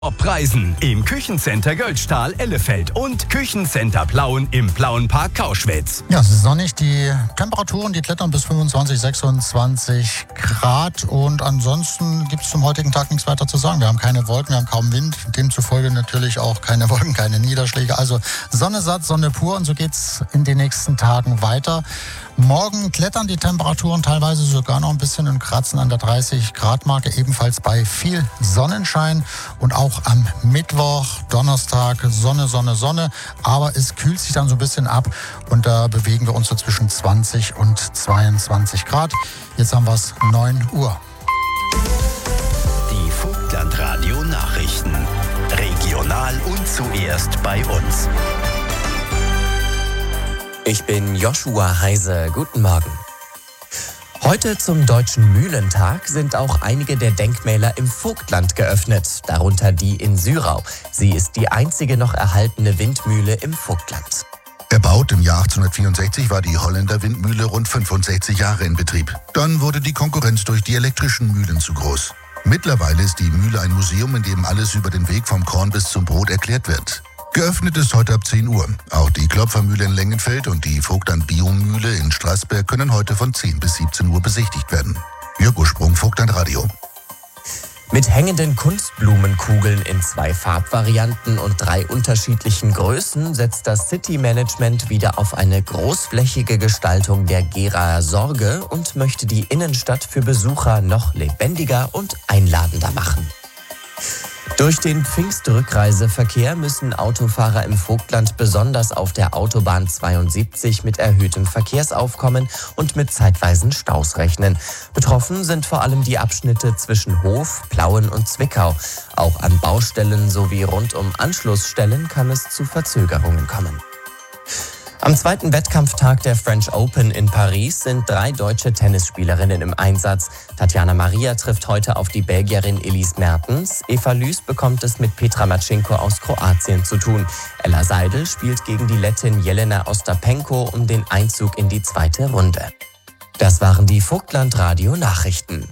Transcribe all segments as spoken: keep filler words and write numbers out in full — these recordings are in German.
Preisen im Küchencenter Göldstahl Ellefeld und Küchencenter Plauen im Plauenpark Kauschwitz. Ja, es ist sonnig. Die Temperaturen, die klettern bis fünfundzwanzig, sechsundzwanzig Grad. Und ansonsten gibt es zum heutigen Tag nichts weiter zu sagen. Wir haben keine Wolken, wir haben kaum Wind. Demzufolge natürlich auch keine Wolken, keine Niederschläge. Also Sonne satt, Sonne pur. Und so geht es in den nächsten Tagen weiter. Morgen klettern die Temperaturen teilweise sogar noch ein bisschen und kratzen an der dreißig Grad Marke, ebenfalls bei viel Sonnenschein. Und auch am Mittwoch, Donnerstag Sonne, Sonne, Sonne. Aber es kühlt sich dann so ein bisschen ab und da bewegen wir uns so zwischen zwanzig und zweiundzwanzig Grad. Jetzt haben wir es neun Uhr. Die Vogtlandradio Nachrichten. Regional und zuerst bei uns. Ich bin Joshua Heise. Guten Morgen. Heute zum Deutschen Mühlentag sind auch einige der Denkmäler im Vogtland geöffnet, darunter die in Syrau. Sie ist die einzige noch erhaltene Windmühle im Vogtland. Erbaut im Jahr achtzehnhundertvierundsechzig war die Holländer Windmühle rund fünfundsechzig Jahre in Betrieb. Dann wurde die Konkurrenz durch die elektrischen Mühlen zu groß. Mittlerweile ist die Mühle ein Museum, in dem alles über den Weg vom Korn bis zum Brot erklärt wird. Geöffnet ist heute ab zehn Uhr. Auch die Klopfermühle in Lengenfeld und die Vogtland-Biomühle in Straßberg können heute von zehn bis siebzehn Uhr besichtigt werden. Jörg Sprung, Vogtlandradio. Mit hängenden Kunstblumenkugeln in zwei Farbvarianten und drei unterschiedlichen Größen setzt das City Management wieder auf eine großflächige Gestaltung der Geraer Sorge und möchte die Innenstadt für Besucher noch lebendiger und einladender machen. Durch den Pfingstrückreiseverkehr müssen Autofahrer im Vogtland besonders auf der Autobahn zweiundsiebzig mit erhöhtem Verkehrsaufkommen und mit zeitweisen Staus rechnen. Betroffen sind vor allem die Abschnitte zwischen Hof, Plauen und Zwickau. Auch an Baustellen sowie rund um Anschlussstellen kann es zu Verzögerungen kommen. Am zweiten Wettkampftag der French Open in Paris sind drei deutsche Tennisspielerinnen im Einsatz. Tatjana Maria trifft heute auf die Belgierin Elise Mertens. Eva Lüß bekommt es mit Petra Matschenko aus Kroatien zu tun. Ella Seidel spielt gegen die Lettin Jelena Ostapenko um den Einzug in die zweite Runde. Das waren die Vogtlandradio-Nachrichten.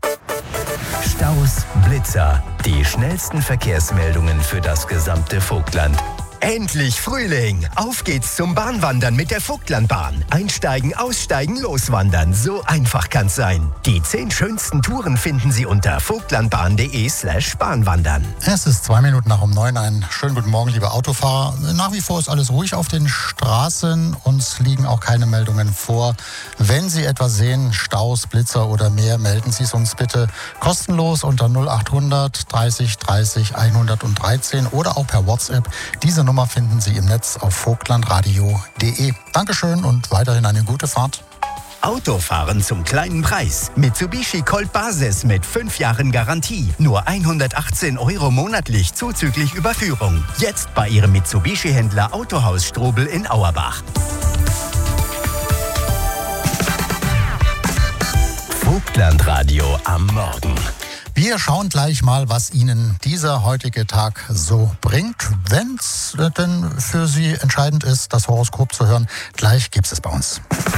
Staus, Blitzer, die schnellsten Verkehrsmeldungen für das gesamte Vogtland. Endlich Frühling! Auf geht's zum Bahnwandern mit der Vogtlandbahn. Einsteigen, aussteigen, loswandern. So einfach kann's sein. Die zehn schönsten Touren finden Sie unter vogtlandbahn.de slash Bahnwandern. Es ist zwei Minuten nach um neun. Einen schönen guten Morgen, liebe Autofahrer. Nach wie vor ist alles ruhig auf den Straßen. Uns liegen auch keine Meldungen vor. Wenn Sie etwas sehen, Staus, Blitzer oder mehr, melden Sie es uns bitte kostenlos unter null achthundert dreißig dreißig hundertdreizehn oder auch per WhatsApp. Diese Nummer finden Sie im Netz auf vogtlandradio punkt de. Dankeschön und weiterhin eine gute Fahrt. Autofahren zum kleinen Preis. Mitsubishi Colt Basis mit fünf Jahren Garantie. Nur hundertachtzehn Euro monatlich zuzüglich Überführung. Jetzt bei Ihrem Mitsubishi-Händler Autohaus Strobel in Auerbach. Vogtlandradio am Morgen. Wir schauen gleich mal, was Ihnen dieser heutige Tag so bringt. Wenn es denn für Sie entscheidend ist, das Horoskop zu hören, gleich gibt es bei uns.